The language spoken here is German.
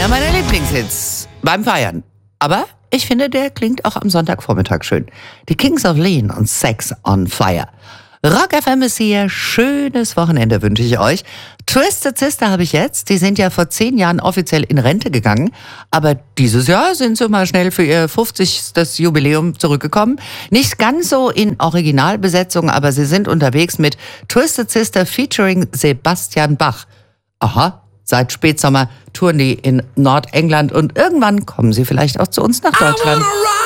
Einer meiner Lieblingshits beim Feiern. Aber ich finde, der klingt auch am Sonntagvormittag schön. Die Kings of Lean und Sex on Fire. Rock FM ist hier. Schönes Wochenende wünsche ich euch. Twisted Sister habe ich jetzt. Die sind ja vor 10 Jahren offiziell in Rente gegangen. Aber dieses Jahr sind sie mal schnell für ihr 50. Jubiläum zurückgekommen. Nicht ganz so in Originalbesetzung, aber sie sind unterwegs mit Twisted Sister featuring Sebastian Bach. Aha. Seit Spätsommer touren die in Nordengland und irgendwann kommen sie vielleicht auch zu uns nach Deutschland.